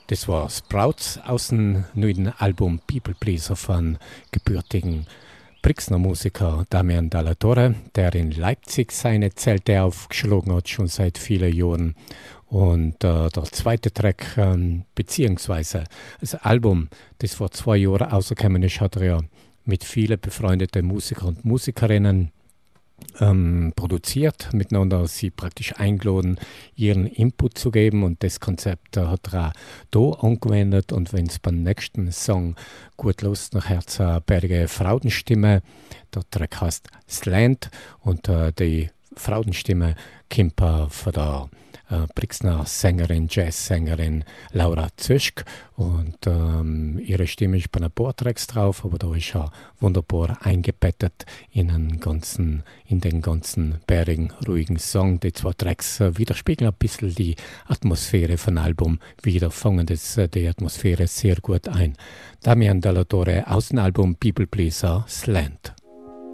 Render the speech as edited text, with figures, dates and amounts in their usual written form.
Das war Sprouts aus dem neuen Album People Pleaser von gebürtigen Brixner Musiker Damian Dalla Torre, der in Leipzig seine Zelte aufgeschlagen hat, schon seit vielen Jahren. Und der zweite Track, beziehungsweise das Album, das vor 2 Jahren rausgekommen ist, hat er ja mit vielen befreundeten Musiker und Musikerinnen produziert, miteinander sie praktisch eingeladen, ihren Input zu geben, und das Konzept hat er auch hier angewendet. Und wenn es beim nächsten Song gut Lust nach Herz berge Frauenstimme, der Track heißt Slant, und die Frauenstimme kommt von der Brixner Sängerin, Jazzsängerin Laura Zöschk, und ihre Stimme ist bei ein paar Tracks drauf, aber da ist ja wunderbar eingebettet in den ganzen bärigen, ruhigen Song. Die 2 Tracks widerspiegeln ein bisschen die Atmosphäre von Album, wieder fangen die Atmosphäre sehr gut ein. Damian Dalla Torre aus dem Album People Pleaser Slant.